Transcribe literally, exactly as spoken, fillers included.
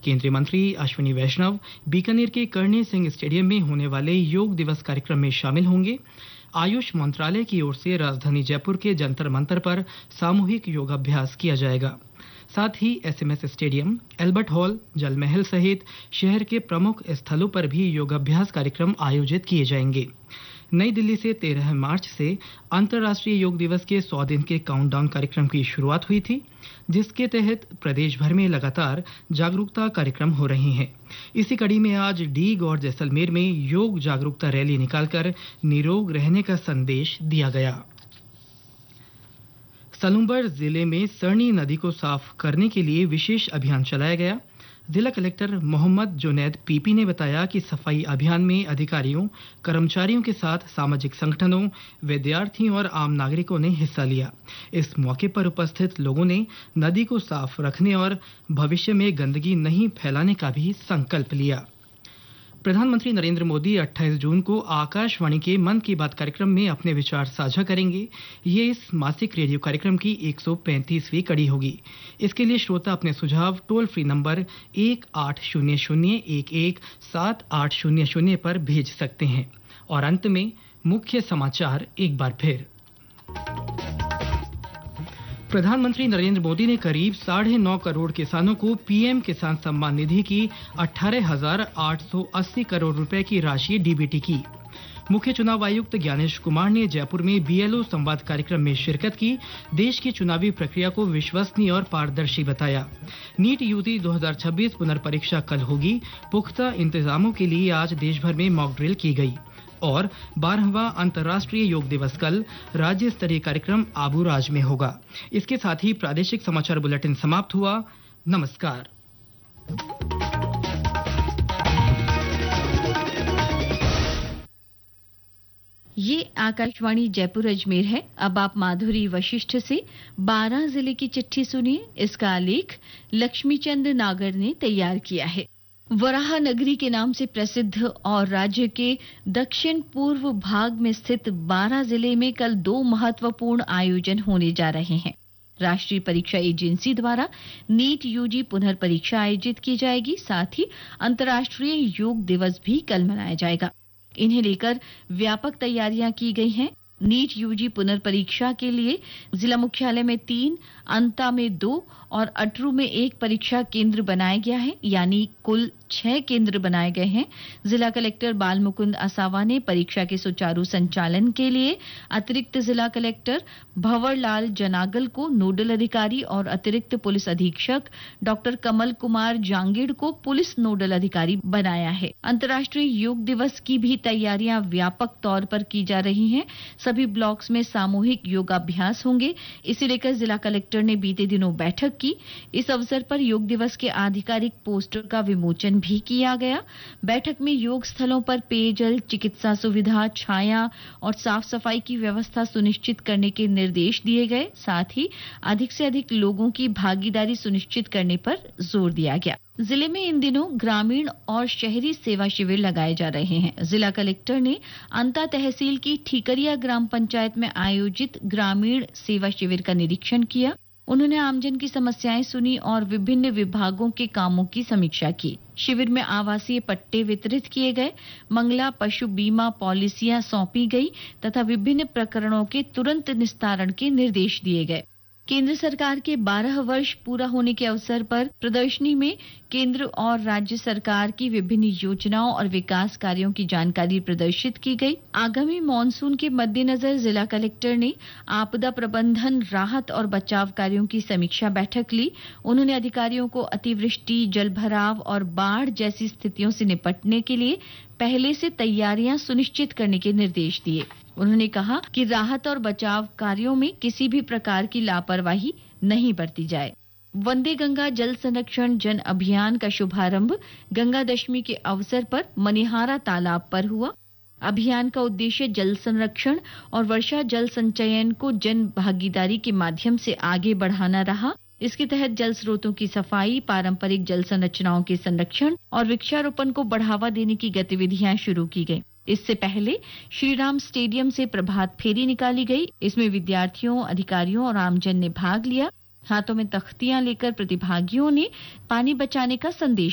केंद्रीय मंत्री अश्विनी वैष्णव बीकानेर के करणी सिंह स्टेडियम में होने वाले योग दिवस कार्यक्रम में शामिल होंगे। आयुष मंत्रालय की ओर से राजधानी जयपुर के जंतर मंतर पर सामूहिक योगाभ्यास किया जाएगा। साथ ही एसएमएस स्टेडियम, एल्बर्ट हॉल, जल महल सहित शहर के प्रमुख स्थलों पर भी योगाभ्यास कार्यक्रम आयोजित किए जाएंगे। नई दिल्ली से तेरह मार्च से अंतर्राष्ट्रीय योग दिवस के सौ दिन के काउंटडाउन कार्यक्रम की शुरुआत हुई थी, जिसके तहत प्रदेश भर में लगातार जागरूकता कार्यक्रम हो रहे हैं। इसी कड़ी में आज डीग और जैसलमेर में योग जागरूकता रैली निकालकर निरोग रहने का संदेश दिया गया। सलूंबर जिले में सरनी नदी को साफ करने के लिए विशेष अभियान चलाया गया। जिला कलेक्टर मोहम्मद जुनैद पीपी ने बताया कि सफाई अभियान में अधिकारियों, कर्मचारियों के साथ सामाजिक संगठनों, विद्यार्थियों और आम नागरिकों ने हिस्सा लिया। इस मौके पर उपस्थित लोगों ने नदी को साफ रखने और भविष्य में गंदगी नहीं फैलाने का भी संकल्प लिया। प्रधानमंत्री नरेंद्र मोदी अट्ठाईस जून को आकाशवाणी के मन की बात कार्यक्रम में अपने विचार साझा करेंगे। ये इस मासिक रेडियो कार्यक्रम की एक सौ पैंतीसवीं कड़ी होगी। इसके लिए श्रोता अपने सुझाव टोल फ्री नंबर एक आठ शून्य शून्य एक एक सात आठ शून्य शून्य पर भेज सकते हैं। और अंत में मुख्य समाचार एक बार फिर। प्रधानमंत्री नरेंद्र मोदी ने करीब साढ़े नौ करोड़ किसानों को पीएम किसान सम्मान निधि की अठारह हजार आठ सौ अस्सी करोड़ रुपए की राशि डीबीटी की। मुख्य चुनाव आयुक्त ज्ञानेश कुमार ने जयपुर में बीएलओ संवाद कार्यक्रम में शिरकत की। देश की चुनावी प्रक्रिया को विश्वसनीय और पारदर्शी बताया। नीट यूजी दो हज़ार छब्बीस पुनर्परीक्षा कल होगी। पुख्ता इंतजामों के लिए आज देश भर में मॉक ड्रिल की गई। और बारहवां अंतर्राष्ट्रीय योग दिवस कल राज्य स्तरीय कार्यक्रम आबूराज में होगा। इसके साथ ही प्रादेशिक समाचार बुलेटिन समाप्त हुआ। नमस्कार। ये आकाशवाणी जयपुर अजमेर है। अब आप माधुरी वशिष्ठ से बारां जिले की चिट्ठी सुनिए। इसका आलेख लक्ष्मीचंद नागर ने तैयार किया है। वराह नगरी के नाम से प्रसिद्ध और राज्य के दक्षिण पूर्व भाग में स्थित बारां जिले में कल दो महत्वपूर्ण आयोजन होने जा रहे हैं। राष्ट्रीय परीक्षा एजेंसी द्वारा नीट यूजी पुनर्परीक्षा आयोजित की जाएगी। साथ ही अंतर्राष्ट्रीय योग दिवस भी कल मनाया जाएगा। इन्हें लेकर व्यापक तैयारियां की गई हैं। नीट यूजी पुनर्परीक्षा के लिए जिला मुख्यालय में तीन, अंता में दो और अटरू में एक परीक्षा केंद्र बनाया गया है, यानी कुल छह केंद्र बनाए गए हैं। जिला कलेक्टर बाल मुकुंद असावा ने परीक्षा के सुचारू संचालन के लिए अतिरिक्त जिला कलेक्टर भंवर लाल जनागल को नोडल अधिकारी और अतिरिक्त पुलिस अधीक्षक डॉक्टर कमल कुमार जांगिड़ को पुलिस नोडल अधिकारी बनाया है। अंतर्राष्ट्रीय योग दिवस की भी तैयारियां व्यापक तौर पर की जा रही हैं। सभी ब्लॉक्स में सामूहिक योगाभ्यास होंगे। इसे लेकर जिला कलेक्टर ने बीते दिनों बैठक की। इस अवसर पर योग दिवस के आधिकारिक पोस्टर का विमोचन भी किया गया। बैठक में योग स्थलों पर पेयजल, चिकित्सा सुविधा, छाया और साफ सफाई की व्यवस्था सुनिश्चित करने के निर्देश दिए गए। साथ ही अधिक से अधिक लोगों की भागीदारी सुनिश्चित करने पर जोर दिया गया। जिले में इन दिनों ग्रामीण और शहरी सेवा शिविर लगाए जा रहे हैं। जिला कलेक्टर ने अंता तहसील की ठीकरिया ग्राम पंचायत में आयोजित ग्रामीण सेवा शिविर का निरीक्षण किया। उन्होंने आमजन की समस्याएं सुनी और विभिन्न विभागों के कामों की समीक्षा की। शिविर में आवासीय पट्टे वितरित किए गए, मंगला पशु बीमा पॉलिसियां सौंपी गई तथा विभिन्न प्रकरणों के तुरंत निस्तारण के निर्देश दिए गए। केंद्र सरकार के बारह वर्ष पूरा होने के अवसर पर प्रदर्शनी में केंद्र और राज्य सरकार की विभिन्न योजनाओं और विकास कार्यों की जानकारी प्रदर्शित की गई। आगामी मॉनसून के मद्देनजर जिला कलेक्टर ने आपदा प्रबंधन, राहत और बचाव कार्यों की समीक्षा बैठक ली। उन्होंने अधिकारियों को अतिवृष्टि, जलभराव और बाढ़ जैसी स्थितियों से निपटने के लिए पहले से तैयारियां सुनिश्चित करने के निर्देश दिए। उन्होंने कहा कि राहत और बचाव कार्यों में किसी भी प्रकार की लापरवाही नहीं बरती जाए। वंदे गंगा जल संरक्षण जन अभियान का शुभारंभ गंगा दशमी के अवसर पर मनिहारा तालाब पर हुआ। अभियान का उद्देश्य जल संरक्षण और वर्षा जल संचयन को जन भागीदारी के माध्यम से आगे बढ़ाना रहा। इसके तहत जल स्रोतों की सफाई, पारंपरिक जल संरचनाओं के संरक्षण और वृक्षारोपण को बढ़ावा देने की गतिविधियां शुरू की गई। इससे पहले श्रीराम स्टेडियम से प्रभात फेरी निकाली गई। इसमें विद्यार्थियों, अधिकारियों और आमजन ने भाग लिया। हाथों में तख्तियां लेकर प्रतिभागियों ने पानी बचाने का संदेश